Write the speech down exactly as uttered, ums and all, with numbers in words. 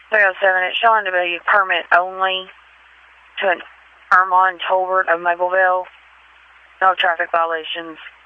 three oh seven, it's showing to be permit only to an Armand Tolbert of Mapleville. No traffic violations.